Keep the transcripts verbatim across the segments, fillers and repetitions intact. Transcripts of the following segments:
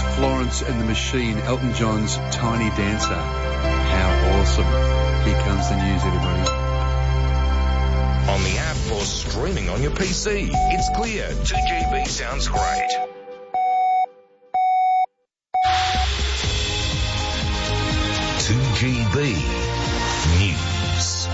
Florence and the Machine, Elton John's Tiny Dancer. How awesome. Here comes the news, everybody. On the app or streaming on your P C, it's clear. two G B sounds great. two G B News.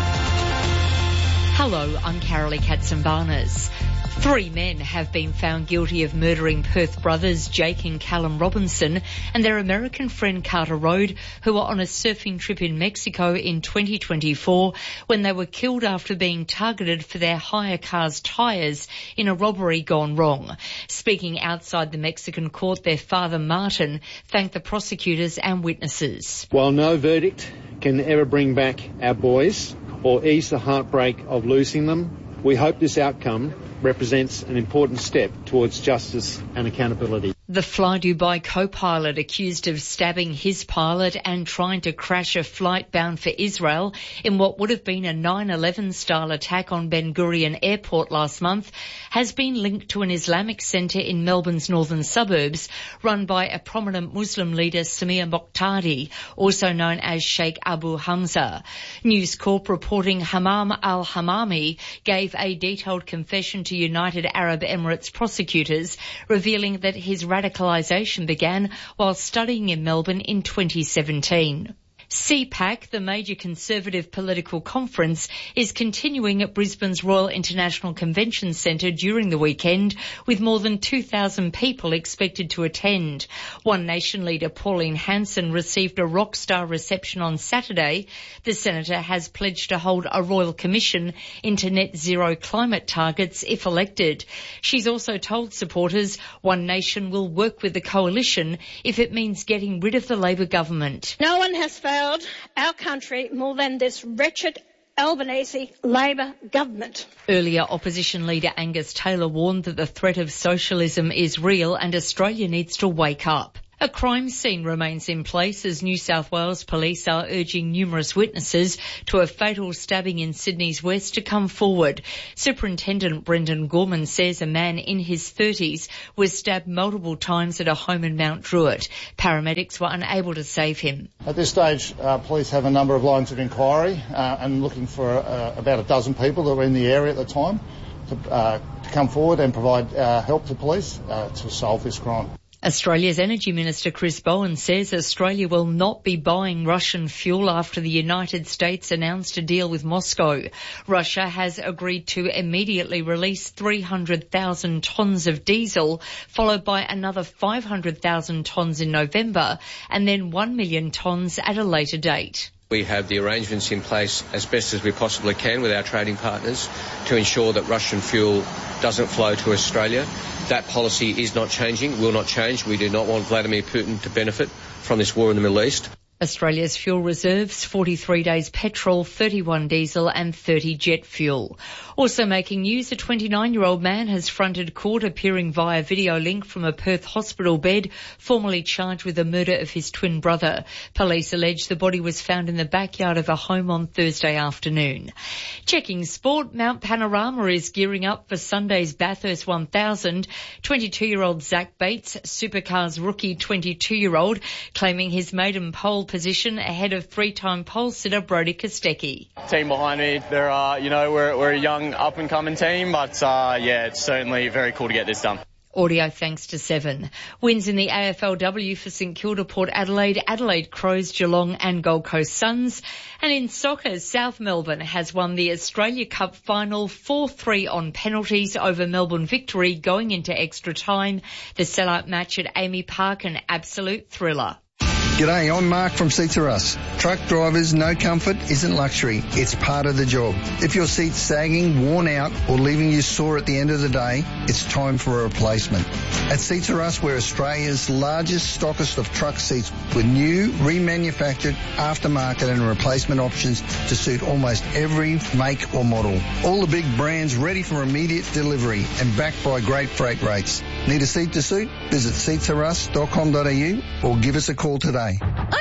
Hello, I'm Carolee Katsimbarnas. Three men have been found guilty of murdering Perth brothers Jake and Callum Robinson and their American friend Carter Road, who were on a surfing trip in Mexico in twenty twenty-four when they were killed after being targeted for their hire car's tyres in a robbery gone wrong. Speaking outside the Mexican court, their father Martin thanked the prosecutors and witnesses. While no verdict can ever bring back our boys or ease the heartbreak of losing them, we hope this outcome represents an important step towards justice and accountability. The Fly Dubai co-pilot accused of stabbing his pilot and trying to crash a flight bound for Israel in what would have been a nine eleven style attack on Ben Gurion Airport last month has been linked to an Islamic centre in Melbourne's northern suburbs run by a prominent Muslim leader, Samir Moqtadi, also known as Sheikh Abu Hamza. News Corp reporting Hammam al-Hammami gave a detailed confession to United Arab Emirates prosecutors, revealing that his radicalisation began while studying in Melbourne in twenty seventeen. C PAC, the major Conservative political conference, is continuing at Brisbane's Royal International Convention Centre during the weekend, with more than two thousand people expected to attend. One Nation leader Pauline Hanson received a rock star reception on Saturday. The senator has pledged to hold a royal commission into net zero climate targets if elected. She's also told supporters One Nation will work with the coalition if it means getting rid of the Labor government. No one has failed our country more than this wretched Albanese Labor government. Earlier, opposition leader Angus Taylor warned that the threat of socialism is real and Australia needs to wake up. A crime scene remains in place as New South Wales police are urging numerous witnesses to a fatal stabbing in Sydney's west to come forward. Superintendent Brendan Gorman says a man in his thirties was stabbed multiple times at a home in Mount Druitt. Paramedics were unable to save him. At this stage, uh, police have a number of lines of inquiry uh, and looking for uh, about a dozen people that were in the area at the time to, uh, to come forward and provide uh, help to police uh, to solve this crime. Australia's Energy Minister Chris Bowen says Australia will not be buying Russian fuel after the United States announced a deal with Moscow. Russia has agreed to immediately release three hundred thousand tonnes of diesel, followed by another five hundred thousand tonnes in November, and then one million tonnes at a later date. We have the arrangements in place as best as we possibly can with our trading partners to ensure that Russian fuel doesn't flow to Australia. That policy is not changing, will not change. We do not want Vladimir Putin to benefit from this war in the Middle East. Australia's fuel reserves, forty-three days petrol, thirty-one diesel and thirty jet fuel. Also making news, a twenty-nine-year-old man has fronted court appearing via video link from a Perth hospital bed, formerly charged with the murder of his twin brother. Police allege the body was found in the backyard of a home on Thursday afternoon. Checking sport, Mount Panorama is gearing up for Sunday's Bathurst one thousand. twenty-two-year-old Zach Bates, Supercars rookie twenty-two-year-old, claiming his maiden pole position ahead of three-time pole sitter Brodie Kostecki. Team behind me, they're, uh, you know, we're, we're a young up-and-coming team, but uh, yeah, it's certainly very cool to get this done. Audio thanks to Seven. Wins in the A F L W for St Kilda, Port Adelaide, Adelaide Crows, Geelong and Gold Coast Suns. And in soccer, South Melbourne has won the Australia Cup final four three on penalties over Melbourne Victory going into extra time. The sellout match at Amy Park, an absolute thriller. G'day, I'm Mark from Seats Are Us. Truck drivers, no comfort isn't luxury. It's part of the job. If your seat's sagging, worn out, or leaving you sore at the end of the day, it's time for a replacement. At Seats Are Us, we're Australia's largest stockist of truck seats with new, remanufactured, aftermarket and replacement options to suit almost every make or model. All the big brands ready for immediate delivery and backed by great freight rates. Need a seat to suit? Visit seats are us dot com dot a u or give us a call today. I'm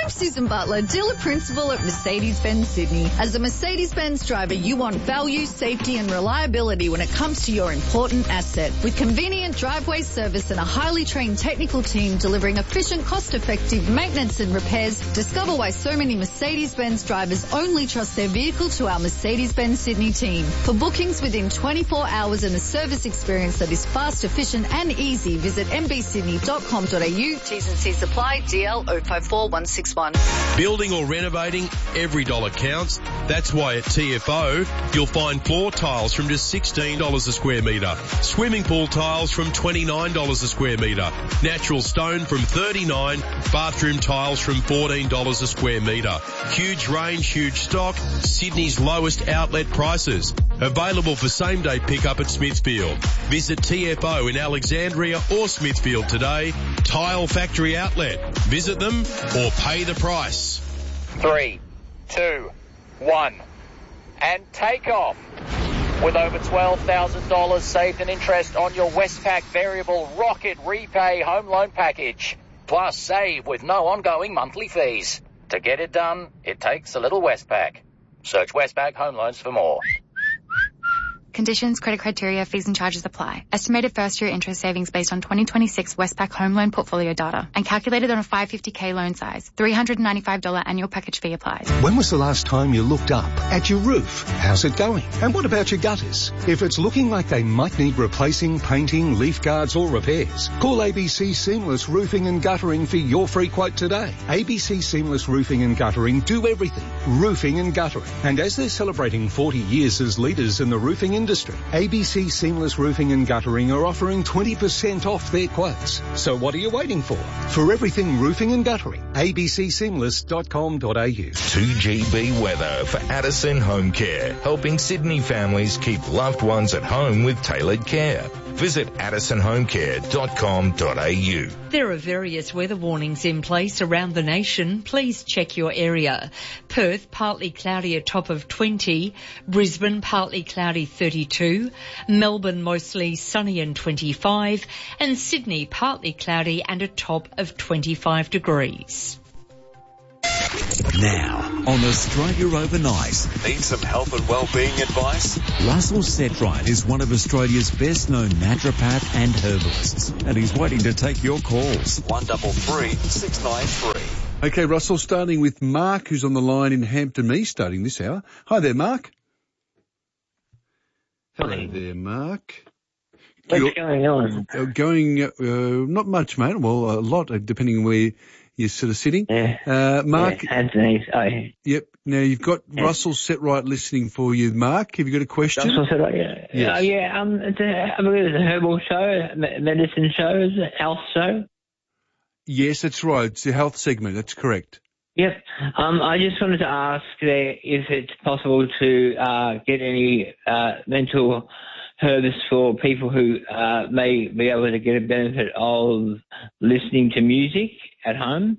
I'm Susan Butler, dealer principal at Mercedes-Benz Sydney. As a Mercedes-Benz driver, you want value, safety and reliability when it comes to your important asset. With convenient driveway service and a highly trained technical team delivering efficient, cost-effective maintenance and repairs, discover why so many Mercedes-Benz drivers only trust their vehicle to our Mercedes-Benz Sydney team. For bookings within twenty-four hours and a service experience that is fast, efficient and easy, visit m b sydney dot com dot a u. T's and C's apply. D L zero five four one six one. Building or renovating, every dollar counts. That's why at T F O, you'll find floor tiles from just sixteen dollars a square metre, swimming pool tiles from twenty-nine dollars a square metre, natural stone from thirty-nine dollars, bathroom tiles from fourteen dollars a square metre. Huge range, huge stock, Sydney's lowest outlet prices. Available for same-day pickup at Smithfield. Visit T F O in Alexandria or Smithfield today. Tile Factory Outlet. Visit them or pay the price. Three, two, one, and take off. With over twelve thousand dollars saved in interest on your Westpac Variable Rocket Repay Home Loan Package. Plus save with no ongoing monthly fees. To get it done, it takes a little Westpac. Search Westpac Home Loans for more. Conditions, credit criteria, fees and charges apply. Estimated first-year interest savings based on twenty twenty-six Westpac home loan portfolio data and calculated on a five hundred fifty K loan size. three hundred ninety-five dollars annual package fee applies. When was the last time you looked up at your roof? How's it going? And what about your gutters? If it's looking like they might need replacing, painting, leaf guards or repairs, call A B C Seamless Roofing and Guttering for your free quote today. A B C Seamless Roofing and Guttering do everything. Roofing and guttering. And as they're celebrating forty years as leaders in the roofing industry, Industry. A B C Seamless Roofing and Guttering are offering twenty percent off their quotes. So what are you waiting for? For everything roofing and guttering, a b c seamless dot com dot a u. two G B weather for Addison Home Care, helping Sydney families keep loved ones at home with tailored care. Visit addison home care dot com dot a u. There are various weather warnings in place around the nation. Please check your area. Perth, partly cloudy, a top of twenty. Brisbane, partly cloudy, thirty-two. Melbourne, mostly sunny and twenty-five. And Sydney, partly cloudy and a top of twenty-five degrees. Now, on Australia Overnight. Need some health and wellbeing advice? Russell Setright is one of Australia's best-known naturopath and herbalists, and he's waiting to take your calls. one double three six nine three. Okay, Russell, starting with Mark, who's on the line in Hampton East, starting this hour. Hi there, Mark. Hello there, Mark. What's You're, going on? Uh, going, uh, not much, mate. Well, a lot, depending on where you're sort of sitting. Yeah. Uh, Mark. Yeah, Anthony, I... Yep. Now, you've got yeah. Russell Setright listening for you, Mark. Have you got a question? Russell Setright, yeah. Yes. Uh, yeah, um, it's a, I believe it's a herbal show, medicine show, is it? Health show? Yes, that's right. It's a health segment. That's correct. Yep. Um, I just wanted to ask there if it's possible to uh, get any uh, mental herbs for people who uh, may be able to get a benefit of listening to music at home.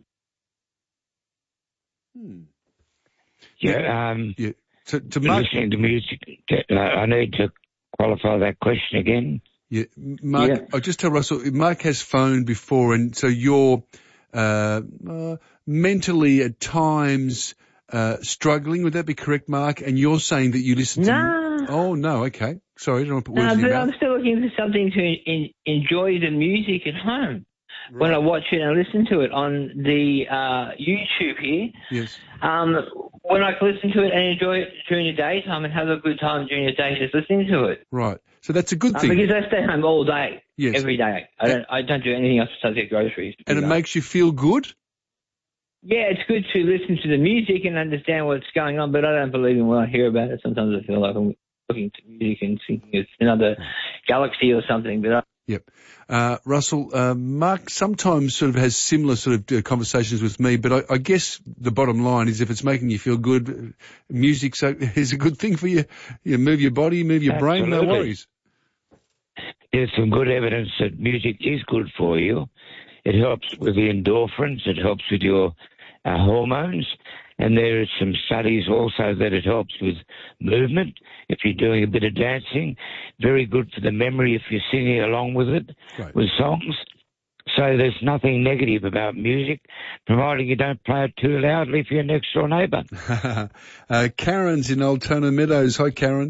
Hmm. Yeah, um, yeah. So, to Mark, listening to music, uh, I need to qualify that question again. Yeah, Mark, yeah. I'll just tell Russell, Mark has phoned before, and so you're uh, uh, mentally at times uh, struggling. Would that be correct, Mark? And you're saying that you listen to... No. Oh, no, okay. Sorry, I don't want to put words no, in your but mouth. I'm still looking for something to in, enjoy the music at home. Right. When I watch it and listen to it on the uh, YouTube here, yes. um, when I can listen to it and enjoy it during the daytime and have a good time during the day just listening to it. Right. So that's a good uh, thing. Because I stay home all day, yes. every day. I don't, I don't do anything else besides get groceries. And it that. makes you feel good? Yeah, it's good to listen to the music and understand what's going on, but I don't believe in what I hear about it. Sometimes I feel like I'm looking to music and thinking it's another galaxy or something, but I Yep. Uh, Russell, uh, Mark sometimes sort of has similar sort of uh, conversations with me, but I, I guess the bottom line is if it's making you feel good, music so, is a good thing for you. You move your body, move your Absolutely. brain, no worries. There's some good evidence that music is good for you. It helps with the endorphins. It helps with your uh, hormones. And there are some studies also that it helps with movement. If you're doing a bit of dancing, very good for the memory if you're singing along with it, right. with songs. So there's nothing negative about music, providing you don't play it too loudly for your next door neighbour. uh, Karen's in Altona Meadows. Hi, Karen.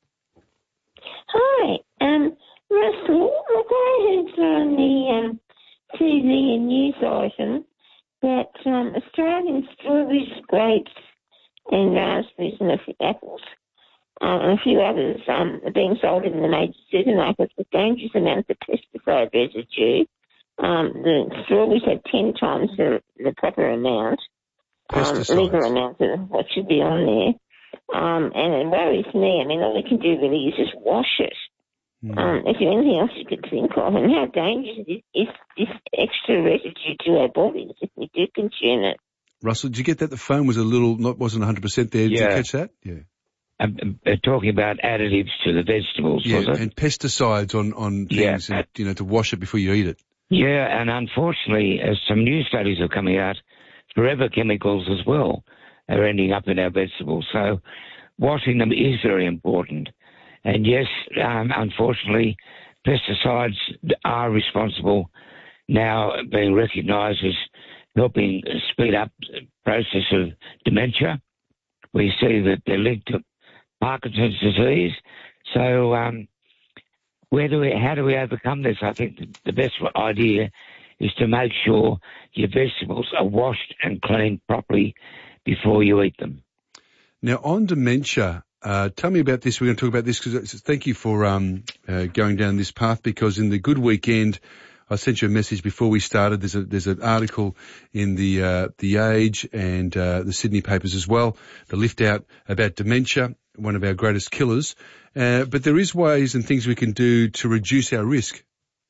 Hi, um, Russell. Look, I heard on the um, T V and news item that um, Australian strawberries, grapes, and raspberries and a few apples uh, and a few others um, are being sold in the major supermarkets with dangerous amounts of pesticide residue. Um, the strawberries have ten times the, the proper amount, um, legal amount of what should be on there. Um, and it worries me. I mean, all we can do really is just wash it. Mm. Um, if there's anything else you could think of, and how dangerous is, is this extra residue to our bodies if we do consume it? Russell, did you get that? The phone was a little, not wasn't one hundred percent there. Did Yeah. you catch that? Yeah. Um, uh, talking about additives to the vegetables, Yeah, was it? and pesticides on, on Yeah. things, and, you know, to wash it before you eat it. Yeah, and unfortunately, as some new studies are coming out, forever chemicals as well are ending up in our vegetables. So washing them is very important. And yes, um, unfortunately, pesticides are responsible now, being recognised as helping speed up the process of dementia. We see that they're linked to Parkinson's disease. So um, where do we, how do we overcome this? I think the best idea is to make sure your vegetables are washed and cleaned properly before you eat them. Now, on dementia, uh, tell me about this. We're going to talk about this because thank you for um, uh, going down this path, because in the Good Weekend, I sent you a message before we started. There's a, there's an article in the uh, the Age and uh, the Sydney papers as well, the lift out about dementia, one of our greatest killers. Uh, but there is ways and things we can do to reduce our risk.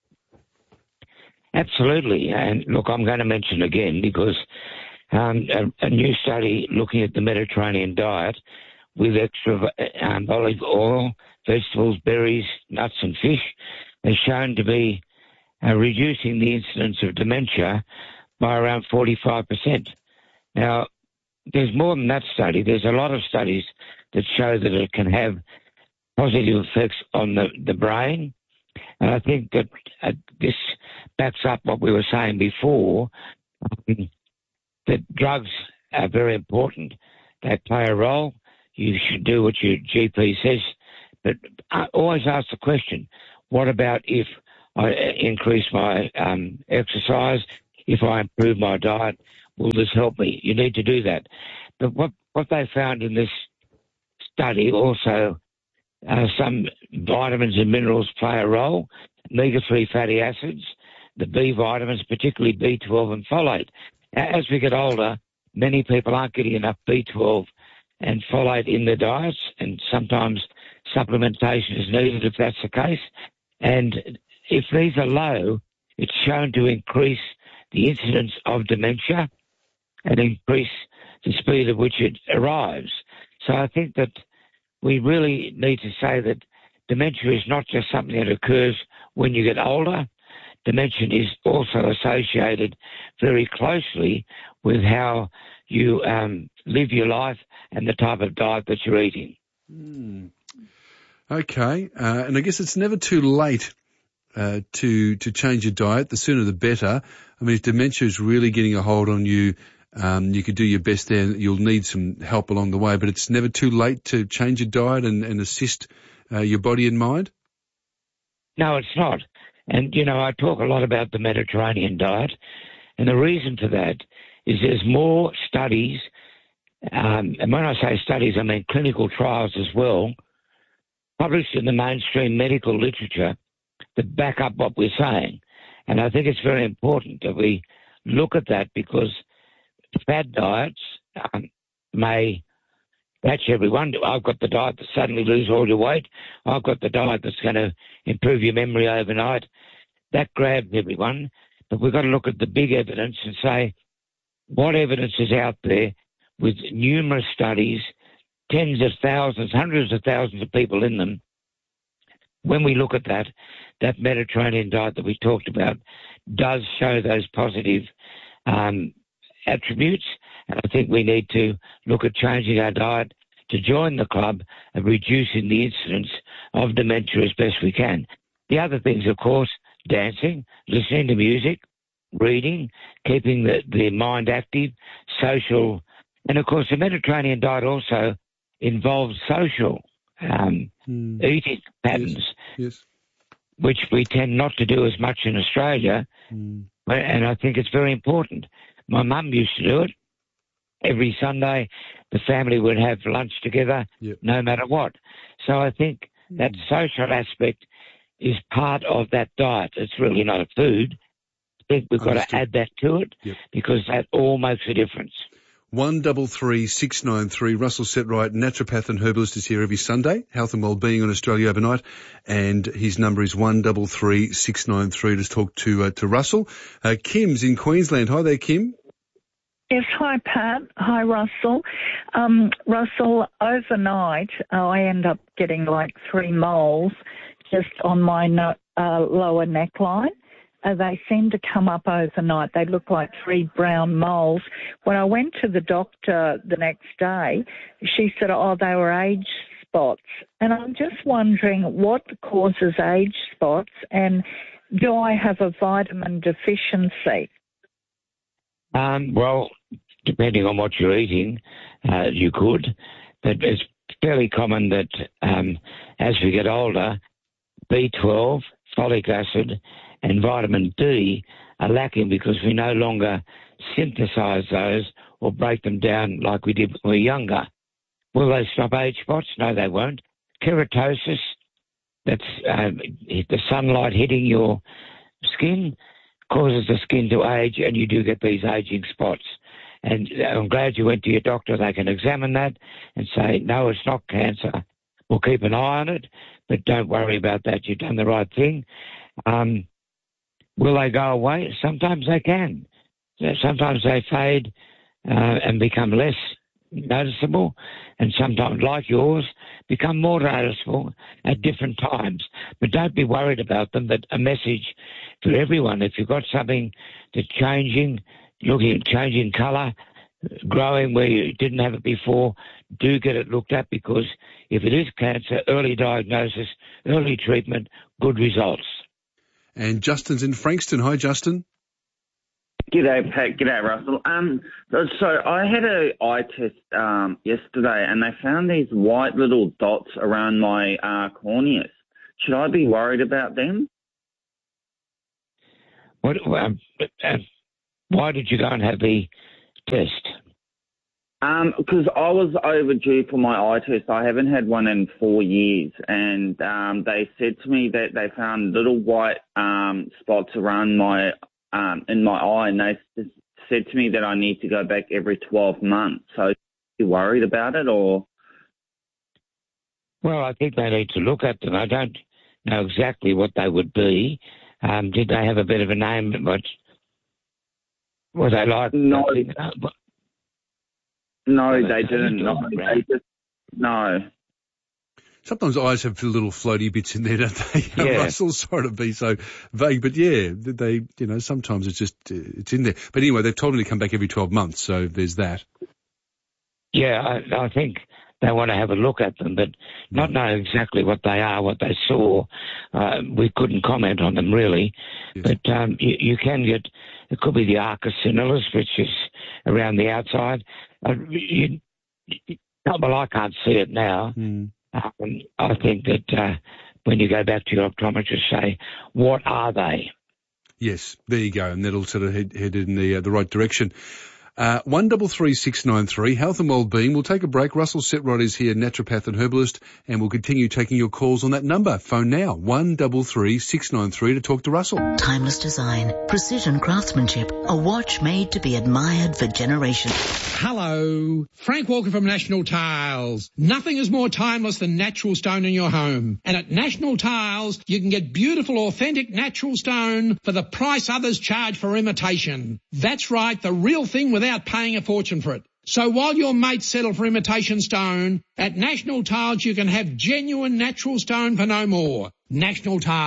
Absolutely. And look, I'm going to mention again because um, a, a new study looking at the Mediterranean diet with extra um, olive oil, vegetables, berries, nuts and fish has shown to be uh, reducing the incidence of dementia by around forty-five percent. Now, there's more than that study. There's a lot of studies that show that it can have positive effects on the, the brain. And I think that uh, this backs up what we were saying before, um, that drugs are very important. They play a role. You should do what your G P says. But I always ask the question, what about if I increase my um, exercise, if I improve my diet, will this help me? You need to do that. But what, what they found in this study also, uh, some vitamins and minerals play a role, omega three fatty acids, the B vitamins, particularly B twelve and folate. As we get older, many people aren't getting enough B twelve and folate in their diets, and sometimes supplementation is needed if that's the case. And if these are low, it's shown to increase the incidence of dementia and increase the speed at which it arrives. So I think that we really need to say that dementia is not just something that occurs when you get older. Dementia is also associated very closely with how you um, live your life and the type of diet that you're eating. Mm. Okay, uh, and I guess it's never too late uh, to to change your diet. The sooner the better. I mean, if dementia is really getting a hold on you, um, you could do your best there. You'll need some help along the way, but it's never too late to change your diet and, and assist uh, your body and mind? No, it's not. And, you know, I talk a lot about the Mediterranean diet, and the reason for that is there's more studies, um, and when I say studies, I mean clinical trials as well, published in the mainstream medical literature that back up what we're saying. And I think it's very important that we look at that, because fad diets um, may catch everyone. I've got the diet that suddenly lose all your weight. I've got the diet that's going to improve your memory overnight. That grabs everyone. But we've got to look at the big evidence and say, what evidence is out there with numerous studies, tens of thousands, hundreds of thousands of people in them? When we look at that, that Mediterranean diet that we talked about does show those positive um, attributes. And I think we need to look at changing our diet to join the club and reducing the incidence of dementia as best we can. The other things, of course, dancing, listening to music, reading, keeping the, the mind active, social. And, of course, the Mediterranean diet also involves social um, mm. eating patterns, yes. Yes. which we tend not to do as much in Australia. Mm. And I think it's very important. My mum used to do it. Every Sunday, the family would have lunch together, yep. no matter what. So I think mm. that social aspect is part of that diet. It's really not a food. I think we've got to add that to it yep. because that all makes a difference. One double three six nine three. Russell Setright, naturopath and herbalist, is here every Sunday. Health and Wellbeing on Australia Overnight, and his number is one double three six nine three. Let's talk to uh, to Russell. Uh, Kim's in Queensland. Hi there, Kim. Yes, hi Pat. Hi Russell. Um, Russell, overnight uh, I end up getting like three moles just on my no, uh, lower neckline. Uh, they seem to come up overnight. They look like three brown moles. When I went to the doctor the next day, she said, oh, they were age spots. And I'm just wondering what causes age spots, and do I have a vitamin deficiency? Um, well, depending on what you're eating, uh, you could. But it's fairly common that um, as we get older, B twelve, folic acid, and vitamin D are lacking because we no longer synthesize those or break them down like we did when we were younger. Will they stop age spots? No, they won't. Keratosis, that's um, the sunlight hitting your skin, causes the skin to age, and you do get these aging spots. And I'm glad you went to your doctor. They can examine that and say, no, it's not cancer. We'll keep an eye on it, but don't worry about that. You've done the right thing. Um, will they go away? Sometimes they can. Sometimes they fade uh, and become less noticeable, and sometimes, like yours, become more noticeable at different times. But don't be worried about them. But a message for everyone: if you've got something that's changing, looking at changing colour, growing where you didn't have it before, do get it looked at, because if it is cancer, early diagnosis, early treatment, good results. And Justin's in Frankston. Hi, Justin. G'day, Pat. G'day, Russell. Um, so I had a eye test um, yesterday, and they found these white little dots around my uh, corneas. Should I be worried about them? What? Um, uh, why did you go and have the test? Um, because I was overdue for my eye test. I haven't had one in four years, and um, they said to me that they found little white um, spots around my um, in my eye, and they said to me that I need to go back every twelve months. So, are you worried about it, or? Well, I think they need to look at them. I don't know exactly what they would be. Um, did they have a bit of a name? But were they like? No. Uh, No, they didn't. No, they just, no. Sometimes eyes have little floaty bits in there, don't they? Yeah. Russell, sorry to be so vague, but yeah, they, you know, sometimes it's just, it's in there. But anyway, they've told me to come back every twelve months, so there's that. Yeah, I, I think they want to have a look at them, but not know exactly what they are, what they saw. Uh, we couldn't comment on them, really. Yes. But um, you, you can get, it could be the arcus senilis, which is around the outside. Uh, you, you, well, I can't see it now. Mm. Um, I think that uh, when you go back to your optometrist, say, what are they? Yes, there you go, and that'll sort of head, head in the uh, the right direction. Uh, one double three six nine three, Health and Wellbeing. We'll take a break. Russell Setright is here, naturopath and herbalist, and we'll continue taking your calls on that number. Phone now, one double three six nine three, to talk to Russell. Timeless design, precision craftsmanship, a watch made to be admired for generations. Hello, Frank Walker from National Tiles. Nothing is more timeless than natural stone in your home. And at National Tiles, you can get beautiful, authentic natural stone for the price others charge for imitation. That's right, the real thing without paying a fortune for it. So while your mates settle for imitation stone, at National Tiles you can have genuine natural stone for no more. National Tiles,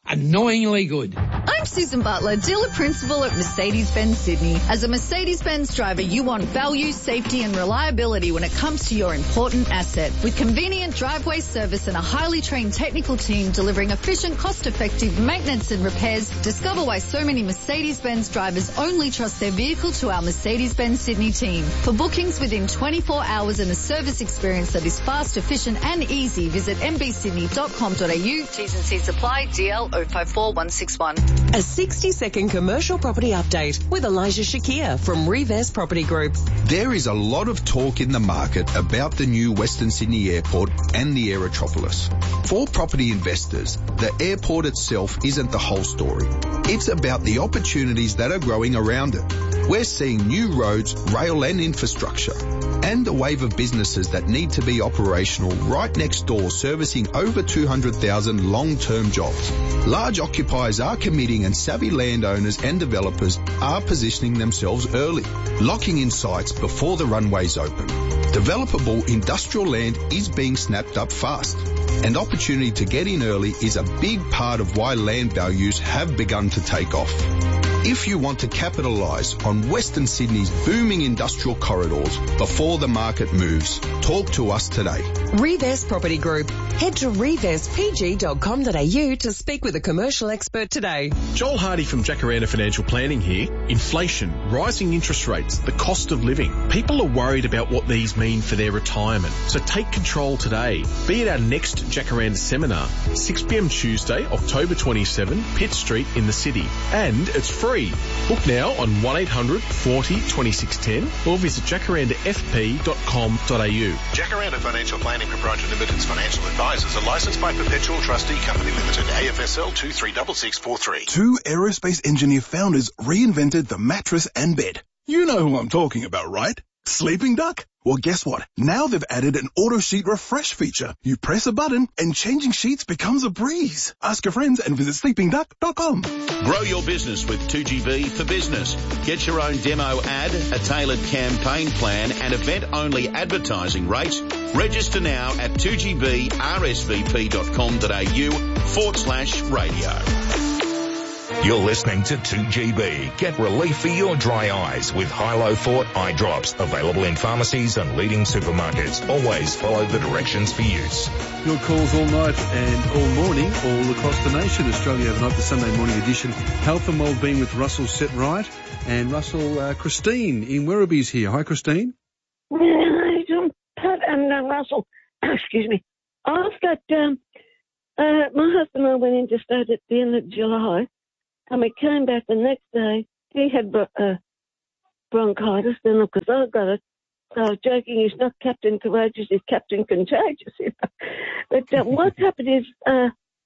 Annoyingly good. I'm Susan Butler, dealer principal at Mercedes-Benz Sydney. As a Mercedes-Benz driver, you want value, safety and reliability when it comes to your important asset. With convenient driveway service and a highly trained technical team delivering efficient, cost-effective maintenance and repairs, discover why so many Mercedes-Benz drivers only trust their vehicle to our Mercedes-Benz Sydney team. For bookings within twenty-four hours and a service experience that is fast, efficient and easy, visit m b sydney dot com dot a u. T's and C's apply. D L zero five four one six one. A sixty second commercial property update with Elijah Shakir from Reves Property Group. There is a lot of talk in the market about the new Western Sydney Airport and the Aerotropolis. For property investors, the airport itself isn't the whole story. It's about the opportunities that are growing around it. We're seeing new roads, rail and infrastructure, and a wave of businesses that need to be operational right next door, servicing over two hundred thousand long-term jobs. Large occupiers are committing and savvy landowners and developers are positioning themselves early, locking in sites before the runways open. Developable industrial land is being snapped up fast, and opportunity to get in early is a big part of why land values have begun to take off. If you want to capitalise on Western Sydney's booming industrial corridors before the market moves, talk to us today. Reves Property Group. Head to reves p g dot com dot a u to speak with a commercial expert today. Joel Hardy from Jacaranda Financial Planning here. Inflation, rising interest rates, the cost of living. People are worried about what these mean for their retirement. So take control today. Be at our next Jacaranda seminar, six p m Tuesday, October twenty-seventh, Pitt Street in the city. And it's free. Book now on one eight hundred forty twenty-six ten or visit jacaranda f p dot com dot a u. Jacaranda Financial Planning Proprietary Limited's financial advisors are licensed by Perpetual Trustee Company Limited, A F S L two three six six four three. Two aerospace engineer founders reinvented the mattress and bed. You know who I'm talking about, right? Sleeping Duck? Well, guess what? Now they've added an auto sheet refresh feature. You press a button and changing sheets becomes a breeze. Ask your friends and visit sleeping duck dot com. Grow your business with two G B for Business. Get your own demo ad, a tailored campaign plan and event-only advertising rates. Register now at two g b r s v p dot com dot a u forward slash radio. You're listening to two G B. Get relief for your dry eyes with Hilo Fort eye drops. Available in pharmacies and leading supermarkets. Always follow the directions for use. Your calls all night and all morning, all across the nation. Australia Overnight, the Sunday morning edition. Health and Wellbeing with Russell Setright. And Russell, uh, Christine in Werribee's here. Hi, Christine. Hi, Pat and uh, Russell. Excuse me. I've got, um, uh, my husband and I went interstate at the end of July. And we came back the next day. He had uh, bronchitis, and of course I got it. So I was joking, he's not Captain Courageous, he's Captain Contagious. You know? But uh, what happened is, uh,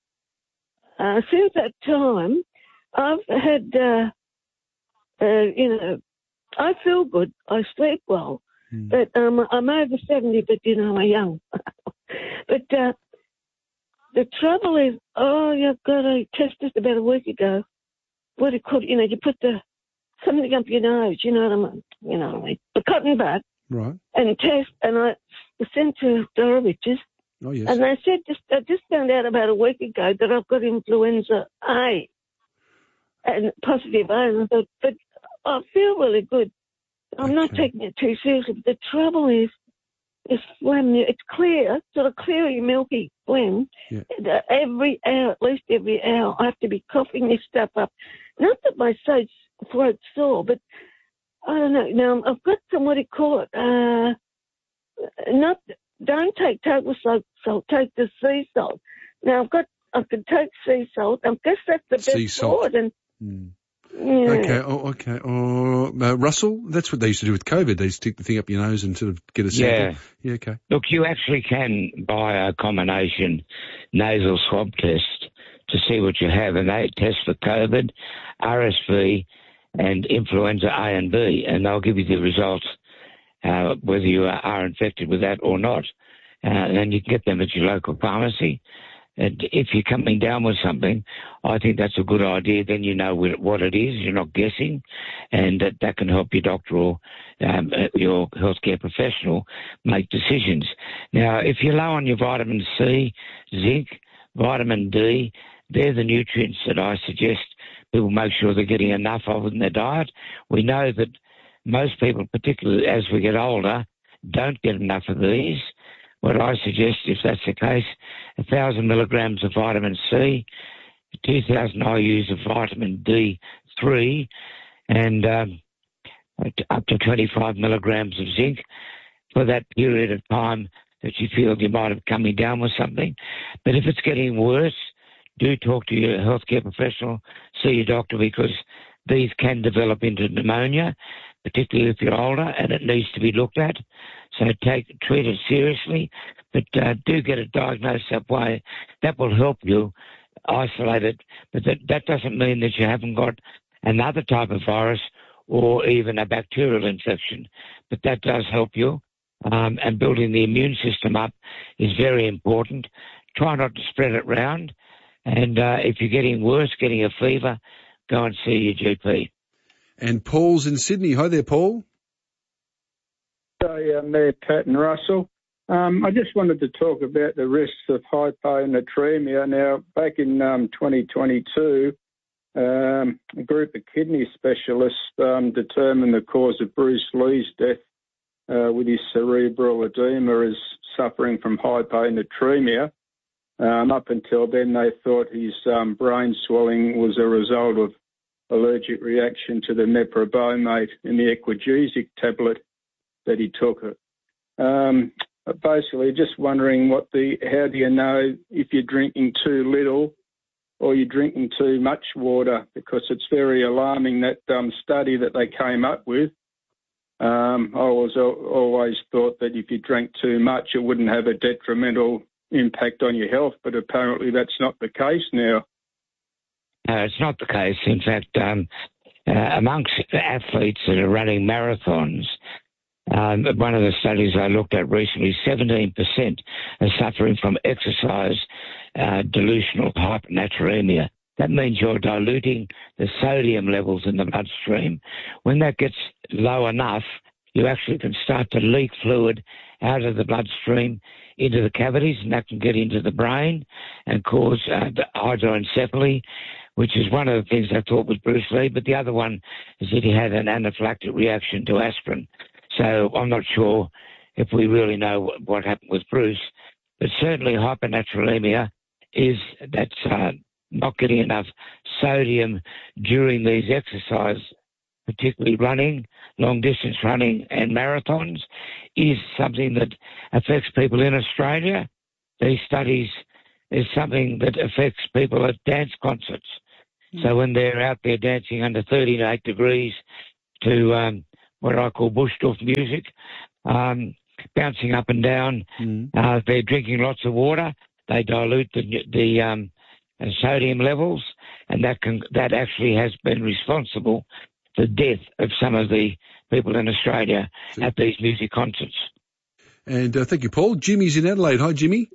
uh, since that time, I've had, uh, uh, you know, I feel good, I sleep well, mm. but um, I'm over seventy, but, you know, I'm young. But uh, the trouble is, oh, you've got a test just about a week ago. What do you call it? You know, you put the something up your nose. You know what I mean? You know what I mean? The cotton bud. Right. And test, and I was sent to Dorovich's. Oh yes. And they said just I just found out about a week ago that I've got influenza A, and positive A. And I thought, but I feel really good. I'm okay. Not taking it too seriously. But the trouble is, it's phlegm. It's clear, sort of cleary, milky phlegm. Yeah. Every hour, at least every hour, I have to be coughing this stuff up. Not that my throat's sore, but I don't know. Now, I've got some, what do you call it? Uh, not, don't take table salt, salt, take the sea salt. Now, I've got, I could take sea salt. I guess that's the best sea salt. For it. And, mm. Yeah. Okay, oh, okay. Oh, uh, Russell, that's what they used to do with COVID. They stick the thing up your nose and sort of get a sample. Yeah. Yeah, okay. Look, you actually can buy a combination nasal swab test to see what you have, and they test for COVID, R S V, and influenza A and B, and they'll give you the results, uh, whether you are infected with that or not. Uh, and then you can get them at your local pharmacy. And if you're coming down with something, I think that's a good idea. Then you know what it is. You're not guessing, and that, that can help your doctor or um, your healthcare professional make decisions. Now, if you're low on your vitamin C, zinc, vitamin D, they're the nutrients that I suggest people make sure they're getting enough of in their diet. We know that most people, particularly as we get older, don't get enough of these. What I suggest, if that's the case, one thousand milligrams of vitamin C, two thousand I U's of vitamin D three, and um, up to twenty-five milligrams of zinc for that period of time that you feel you might have coming down with something. But if it's getting worse, do talk to your healthcare professional, see your doctor, because these can develop into pneumonia, particularly if you're older, and it needs to be looked at. So take treat it seriously, but uh, do get it diagnosed that way. That will help you isolate it, but that, that doesn't mean that you haven't got another type of virus or even a bacterial infection, but that does help you. Um, and building the immune system up is very important. Try not to spread it round. And uh, if you're getting worse, getting a fever, go and see your G P. And Paul's in Sydney. Hi there, Paul. Hi, um, there, Pat and Russell. Um, I just wanted to talk about the risks of hyponatremia. Now, back in um, twenty twenty-two, um, a group of kidney specialists um, determined the cause of Bruce Lee's death uh, with his cerebral edema as suffering from hyponatremia. Um, up until then, they thought his um, brain swelling was a result of allergic reaction to the meprobamate in the Equagesic tablet that he took. Um, basically, just wondering what the how do you know if you're drinking too little or you're drinking too much water? Because it's very alarming, that um, study that they came up with. Um, I was always thought that if you drank too much, it wouldn't have a detrimental impact on your health, but apparently that's not the case now. No, it's not the case. In fact, um, uh, amongst athletes that are running marathons, um, one of the studies I looked at recently, seventeen percent are suffering from exercise uh, delusional hyponatremia. That means you're diluting the sodium levels in the bloodstream. When that gets low enough, you actually can start to leak fluid out of the bloodstream into the cavities, and that can get into the brain and cause uh, hydroencephaly, which is one of the things I thought was Bruce Lee, but the other one is that he had an anaphylactic reaction to aspirin. So I'm not sure if we really know what happened with Bruce, but certainly hyponatremia is that's uh, not getting enough sodium during these exercises, particularly running, long-distance running and marathons, is something that affects people in Australia. These studies is something that affects people at dance concerts. Mm. So when they're out there dancing under thirty-eight degrees to um, what I call bush-doof music, um, bouncing up and down, mm. uh, they're drinking lots of water, they dilute the, the um, sodium levels, and that can that actually has been responsible for the death of some of the people in Australia at these music concerts. And uh, thank you, Paul. Jimmy's in Adelaide. Hi, Jimmy.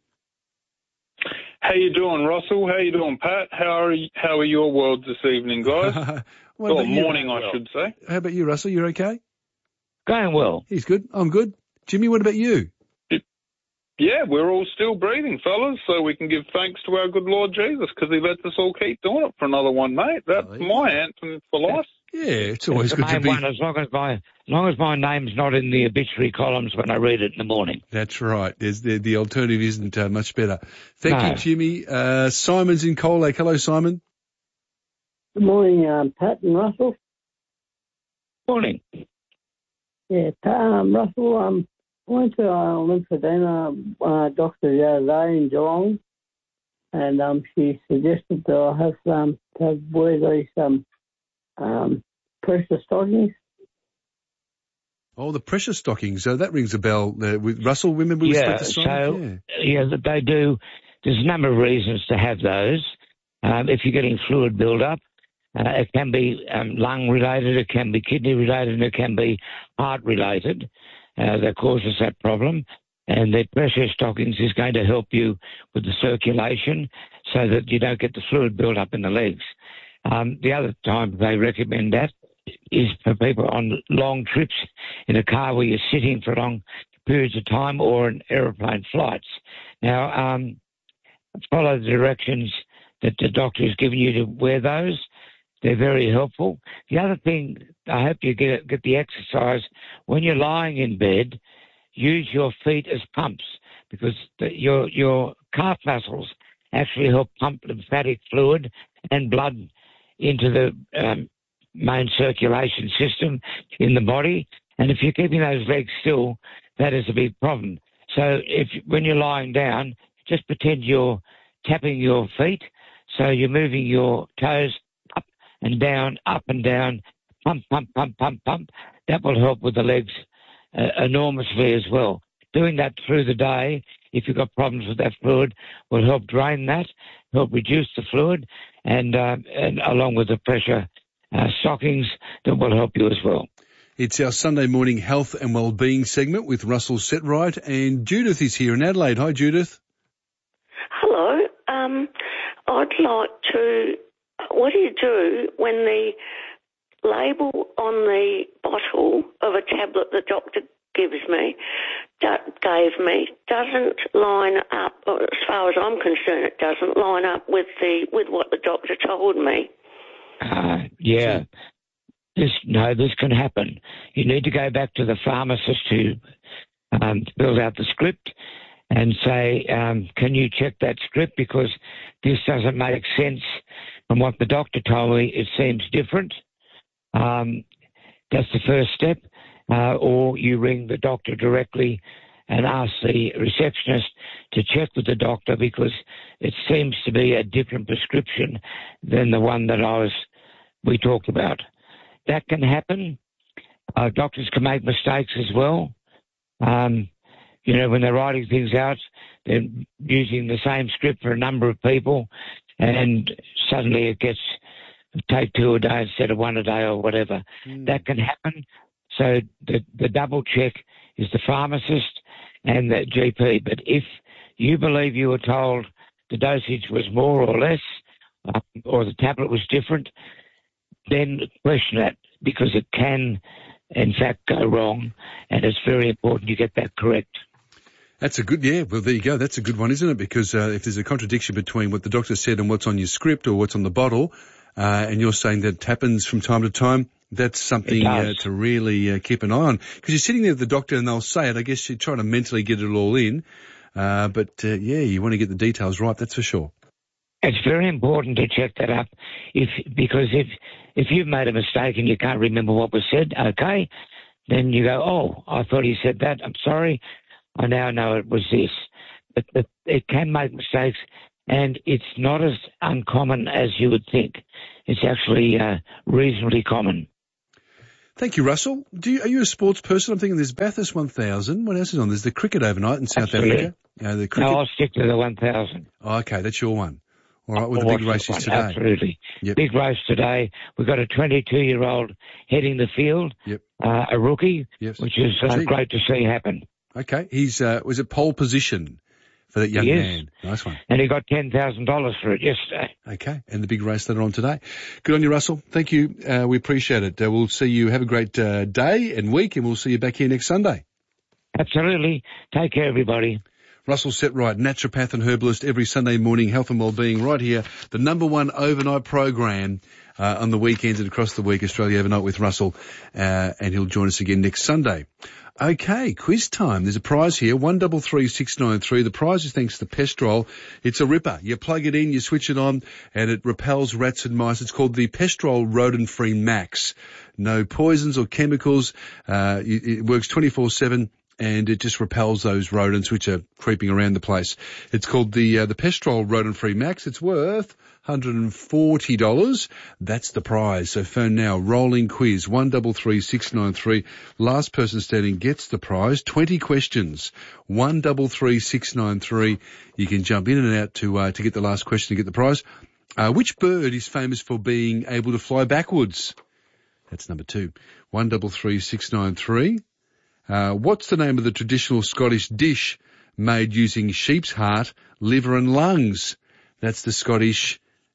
How you doing, Russell? How you doing, Pat? How are you, how are your worlds this evening, guys? Or morning, I should say. How about you, Russell? You're okay? Going well. He's good. I'm good. Jimmy, what about you? Yeah, we're all still breathing, fellas, so we can give thanks to our good Lord Jesus because he lets us all keep doing it for another one, mate. That's oh, my anthem for life. Yeah, it's always it's good the main to be. One, as long as my as long as my name's not in the obituary columns when I read it in the morning. That's right. There's the the alternative isn't uh, much better. Thank no. you, Jimmy. Uh, Simon's in Cold Lake. Hello, Simon. Good morning, um, Pat and Russell. Morning. Yeah, um, Russell. Um, I went to a lymphedema uh, doctor the other day in Geelong, and um, she suggested that I have um to have wear these um. Um, pressure stockings. Oh, the pressure stockings. So that rings a bell. Uh, with Russell, remember we yeah, spoke to so, Simon? Yeah, yeah, they do. There's a number of reasons to have those. Um, if you're getting fluid build-up, uh, it can be um, lung-related, it can be kidney-related, and it can be heart-related uh, that causes that problem. And the pressure stockings is going to help you with the circulation so that you don't get the fluid build-up in the legs. Um, the other time they recommend that is for people on long trips in a car where you're sitting for long periods of time or in aeroplane flights. Now, um, follow the directions that the doctor has given you to wear those. They're very helpful. The other thing, I hope you get get the exercise. When you're lying in bed, use your feet as pumps because the, your your calf muscles actually help pump lymphatic fluid and blood into the um, main circulation system in the body. And if you're keeping those legs still, that is a big problem. So if when you're lying down, just pretend you're tapping your feet. So you're moving your toes up and down, up and down, pump, pump, pump, pump, pump. That will help with the legs uh, enormously as well. Doing that through the day, if you've got problems with that fluid, will help drain that, help reduce the fluid, and, uh, and along with the pressure uh, stockings, that will help you as well. It's our Sunday morning health and wellbeing segment with Russell Setright, and Judith is here in Adelaide. Hi, Judith. Hello. Um, I'd like to, what do you do when the label on the bottle of a tablet the doctor gives me, gave me, doesn't line up, or as far as I'm concerned, it doesn't line up with the with what the doctor told me. Uh, yeah. This, no, this can happen. You need to go back to the pharmacist who um, filled out the script and say, um, can you check that script because this doesn't make sense from what the doctor told me. It seems different. Um, that's the first step. Uh, or you ring the doctor directly and ask the receptionist to check with the doctor because it seems to be a different prescription than the one that I was we talked about. That can happen. Uh, doctors can make mistakes as well. Um, you know, when they're writing things out, they're using the same script for a number of people, and suddenly it gets take two a day instead of one a day or whatever. Mm. That can happen. So the, the double check is the pharmacist and the G P. But if you believe you were told the dosage was more or less, uh, or the tablet was different, then question that because it can, in fact, go wrong, and it's very important you get that correct. That's a good, yeah, well, there you go. That's a good one, isn't it? Because uh, if there's a contradiction between what the doctor said and what's on your script or what's on the bottle, uh, and you're saying that it happens from time to time, that's something uh, to really uh, keep an eye on. Because you're sitting there with the doctor and they'll say it. I guess you're trying to mentally get it all in. Uh, but, uh, yeah, you want to get the details right, that's for sure. It's very important to check that up, if because if if you've made a mistake and you can't remember what was said, okay, then you go, oh, I thought he said that. I'm sorry. I now know it was this. But, but it can make mistakes, and it's not as uncommon as you would think. It's actually uh, reasonably common. Thank you, Russell. Do you, are you a sports person? I'm thinking there's Bathurst one thousand. What else is on? There's the cricket overnight in South Absolutely. Africa. Uh, the cricket. No, I'll stick to the one thousand. Oh, okay, that's your one. All right, well, I'll the big watch race this is one, today. Absolutely. Yep. Big race today. We've got a twenty-two-year-old heading the field, yep. uh, a rookie, yes. which is uh, great to see happen. Okay, he's uh, was it pole position for that young he man? Nice one. And he got ten thousand dollars for it yesterday. Okay, and the big race later on today. Good on you, Russell. Thank you. Uh, we appreciate it. Uh, we'll see you. Have a great uh, day and week, and we'll see you back here next Sunday. Absolutely. Take care, everybody. Russell Setright, naturopath and herbalist, every Sunday morning, health and wellbeing, right here. The number one overnight program uh, on the weekends and across the week, Australia Overnight with Russell, uh, and he'll join us again next Sunday. Okay, quiz time. There's a prize here, one double three six nine three. The prize is thanks to Pestrol. It's a ripper. You plug it in, you switch it on, and it repels rats and mice. It's called the Pestrol Rodent-Free Max. No poisons or chemicals. Uh, it works twenty-four seven. And it just repels those rodents which are creeping around the place. It's called the uh, the Pestrol Rodent-Free Max. It's worth one hundred forty dollars. That's the prize. So phone now. Rolling quiz one double three six nine three. Last person standing gets the prize. Twenty questions. One double three six nine three. You can jump in and out to uh, to get the last question to get the prize. Uh, which bird is famous for being able to fly backwards? That's number two. One double three six nine three. Uh, what's the name of the traditional Scottish dish made using sheep's heart, liver and lungs? That's the Scottish,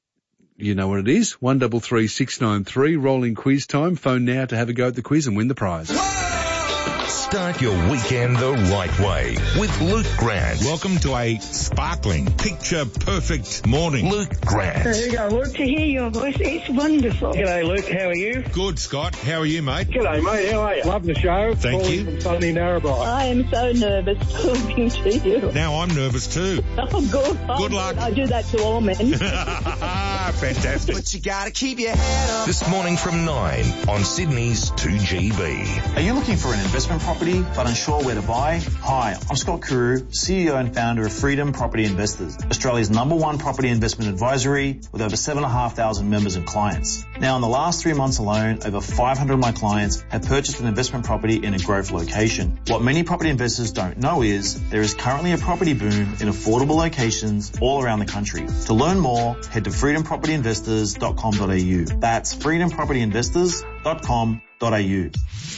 you know what it is, one double three six nine three, rolling quiz time. Phone now to have a go at the quiz and win the prize. Stay Start your weekend the right way with Luke Grant. Welcome to a sparkling, picture-perfect morning. Luke Grant. There you go, Luke. To hear your voice, it's wonderful. G'day, Luke. How are you? Good, Scott. How are you, mate? G'day, mate. How are you? Love the show. Thank Calling you. From sunny Narrabri. I am so nervous talking to you. Now I'm nervous too. Oh, good. Oh, Good luck. I do that to all men. Fantastic. But you gotta keep your head up. This morning from nine on Sydney's two G B. Are you looking for an investment property but unsure where to buy? Hi, I'm Scott Kuru, C E O and founder of Freedom Property Investors, Australia's number one property investment advisory with over seven thousand five hundred members and clients. Now, in the last three months alone, over five hundred of my clients have purchased an investment property in a growth location. What many property investors don't know is there is currently a property boom in affordable locations all around the country. To learn more, head to freedom property investors dot com dot a u. That's freedom property investors dot com dot a u.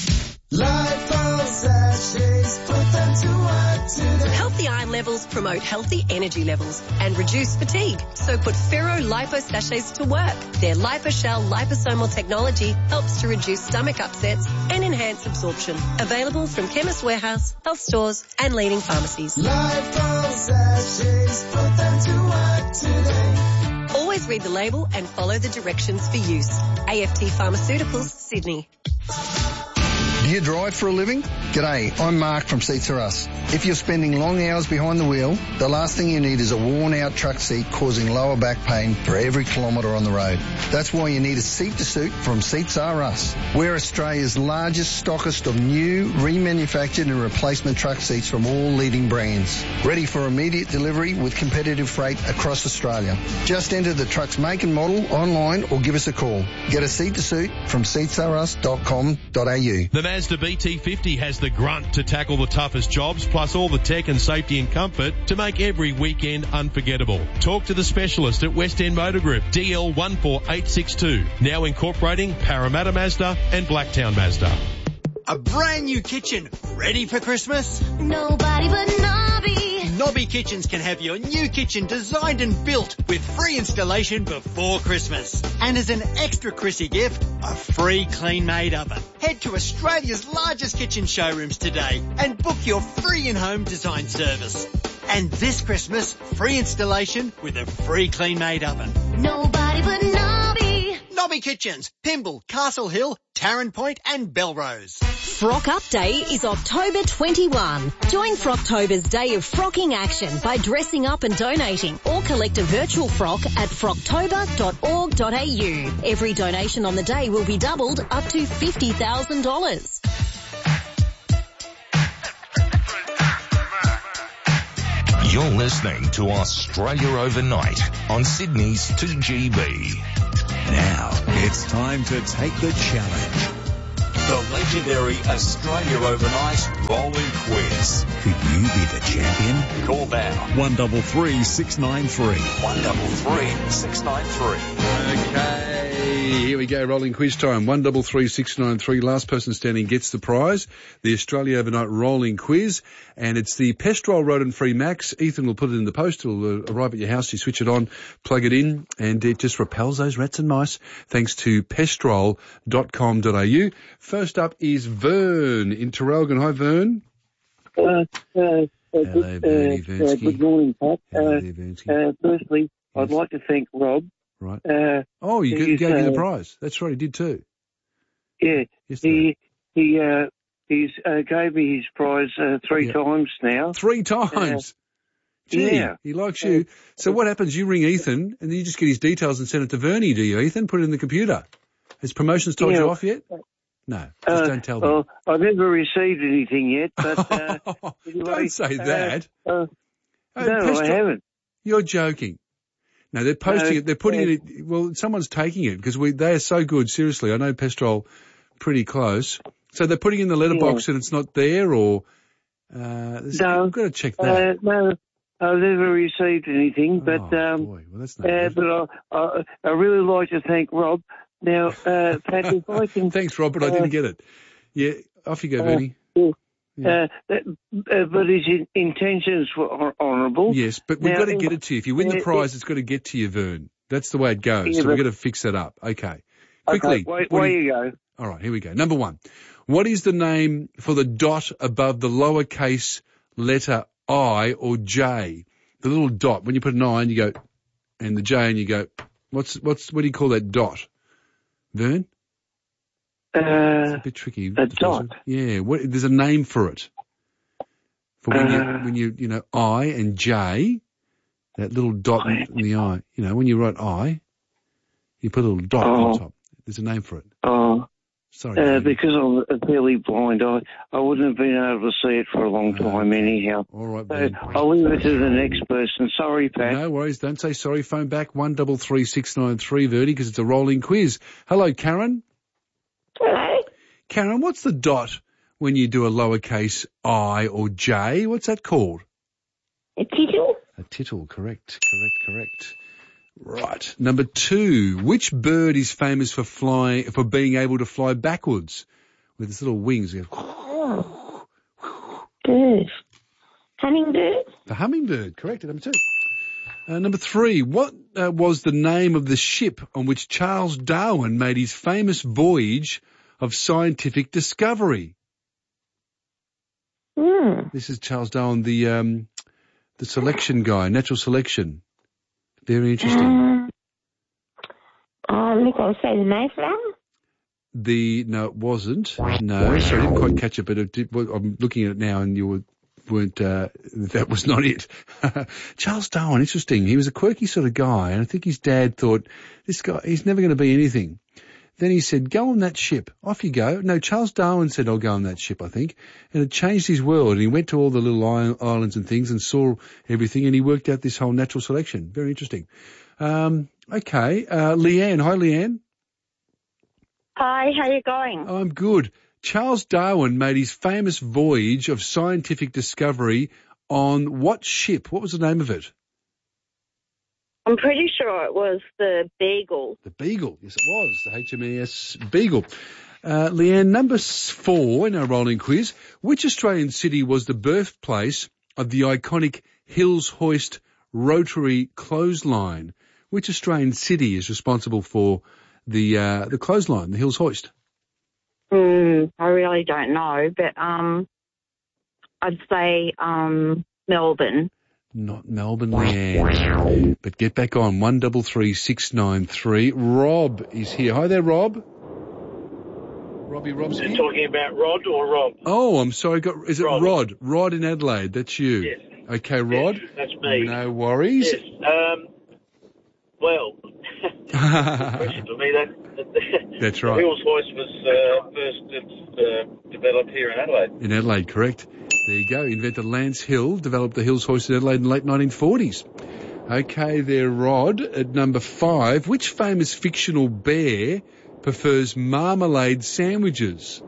Healthy iron levels promote healthy energy levels and reduce fatigue. So put Ferro Lipo Sachets to work. Their LipoShell liposomal technology helps to reduce stomach upsets and enhance absorption. Available from Chemist Warehouse, health stores and leading pharmacies. Lipo Sachets, put them to work today. Always read the label and follow the directions for use. A F T Pharmaceuticals, Sydney. Do you drive for a living? G'day, I'm Mark from Seats Are Us. If you're spending long hours behind the wheel, the last thing you need is a worn-out truck seat causing lower back pain for every kilometre on the road. That's why you need a seat to suit from Seats Are Us. We're Australia's largest stockist of new, remanufactured and replacement truck seats from all leading brands. Ready for immediate delivery with competitive freight across Australia. Just enter the truck's make and model online or give us a call. Get a seat to suit from seats are us dot com dot a u. The Mazda B T fifty has the grunt to tackle the toughest jobs, plus all the tech and safety and comfort to make every weekend unforgettable. Talk to the specialist at West End Motor Group, D L one four eight six two, now incorporating Parramatta Mazda and Blacktown Mazda. A brand new kitchen, ready for Christmas? Nobody but Nobby. Nobby Kitchens can have your new kitchen designed and built with free installation before Christmas. And as an extra Chrissy gift, a free clean-made oven. Head to Australia's largest kitchen showrooms today and book your free in-home design service. And this Christmas, free installation with a free clean-made oven. Nobody but Nobby. Nobby Kitchens, Pymble, Castle Hill, Tarrant Point and Belrose. Frock Up Day is October twenty-first. Join Frocktober's day of frocking action by dressing up and donating, or collect a virtual frock at frocktober dot org dot a u. Every donation on the day will be doubled up to fifty thousand dollars. You're listening to Australia Overnight on Sydney's two G B. Now it's time to take the challenge. The legendary Australia Overnight Rolling Quiz. Could you be the champion? Call now. one double three six nine three. one double three six nine three. Okay, here we go, rolling quiz time. one double three six nine three. Last person standing gets the prize. The Australia Overnight Rolling Quiz. And it's the Pestrol Rodent-Free Max. Ethan will put it in the post. It'll uh, arrive at your house. You switch it on, plug it in, and it just repels those rats and mice. Thanks to pestrol dot com dot a u. First up is Vern in Terrelgan. Hi, Vern. Uh, uh, uh, Hello, good, Bernie uh, uh, good morning, Pat. Hello Uh, there, Bernsky. uh, firstly, I'd like to thank Rob. Right. Uh, Oh, you he's, gave me the uh, prize. That's right, he did too. Yeah, he he uh, he's uh, gave me his prize uh, three Yeah. times now. Three times. Gee, yeah. he likes you. So what happens? You ring Ethan, and then you just get his details and send it to Vernie, do you, Ethan? Put it in the computer. Has promotions told Yeah. you off yet? No, just Uh, don't tell them. Well, I've never received anything yet, but uh, anyway, Don't say uh, that. Uh, Oh, no, Pestrol- I haven't. You're joking. No, they're posting No, it. They're putting uh, it. Well, someone's taking it because we they are so good. Seriously, I know Pestrol pretty close. So they're putting in the letterbox and it's not there, or uh, there's- No, we've got to check that. Uh, no, I've never received anything, but Oh, um, well, that's uh, but I, I I really like to thank Rob. Now, uh, Pat, if I can. Thanks, Rob, but I uh, didn't get it. Yeah, off you go, uh, Vernie. yeah. Uh, that, uh, but his in- intentions were hon- honourable. Yes, but we've Now, got to get it to you. If you win the uh, prize, it's got to get to you, Vern. That's the way it goes. Yeah, so we've but- got to fix that up. Okay. quickly. Okay, where, What where do you go? All right, here we go. Number one. What is the name for the dot above the lowercase letter I or J? The little dot. When you put an I and you go, and the J and you go, what's, what's, what do you call that dot? Vern? Uh, it's a bit tricky. A dot? Yeah, what, there's a name for it. For when uh, you, when you, you know, I and J, that little dot in, in the I. You know, when you write I, you put a little dot oh, on top. There's a name for it. Oh. Sorry. Uh, because I'm fairly blind, I, I wouldn't have been able to see it for a long time anyhow. All right, so Ben. I'll leave it to the next person. Sorry, Pat. No worries. Don't say sorry. Phone back one double three six nine three, Verdi, because it's a rolling quiz. Hello, Karen. Hello. Karen, what's the dot when you do a lowercase I or J? What's that called? A tittle. A tittle. Correct. Correct. Correct. Right. Number two. Which bird is famous for flying, for being able to fly backwards with its little wings? Oh. Bird. Hummingbird. The hummingbird. Correct. Number two. Uh, number three. What uh, was the name of the ship on which Charles Darwin made his famous voyage of scientific discovery? Mm. This is Charles Darwin, the um, the selection guy, natural selection. Very interesting. Um, uh, look, I'll say the Mayflower. The no, it wasn't. No, sorry, I didn't quite catch it, but it did, well, I'm looking at it now, and you were, weren't. Uh, that was not it. Charles Darwin, interesting. He was a quirky sort of guy, and I think his dad thought this guy, he's never going to be anything. Then he said, go on that ship. Off you go. No, Charles Darwin said, I'll go on that ship, I think. And it changed his world. And he went to all the little islands and things and saw everything, and he worked out this whole natural selection. Very interesting. Um, okay. Uh, Leanne. Hi, Leanne. Hi, how you going? Oh, I'm good. Charles Darwin made his famous voyage of scientific discovery on what ship? What was the name of it? I'm pretty sure it was the Beagle. The Beagle, yes it was, the H M A S Beagle. Uh, Leanne, number four in our rolling quiz. Which Australian city was the birthplace of the iconic Hills Hoist rotary clothesline? Which Australian city is responsible for the uh, the clothesline, the Hills Hoist? Mm, I really don't know, but um, I'd say um, Melbourne. Not Melbourne, Leanne. But get back on, one double three six nine three. Rob is here. Hi there, Rob. Robbie Robski. Are you talking about Rod or Rob? Oh, I'm sorry. Got, is it Rod? Rod, Rod in Adelaide. That's you. Yes. Okay, Rod. Yes, that's me. No worries. Yes. Um, well, question to me. That, that, that's right. The Hills Hoist was uh, first uh, developed here in Adelaide. In Adelaide, correct. There you go. Invented Lance Hill, developed the Hills Hoist in Adelaide in the late nineteen forties. Okay, there, Rod. At number five, which famous fictional bear prefers marmalade sandwiches?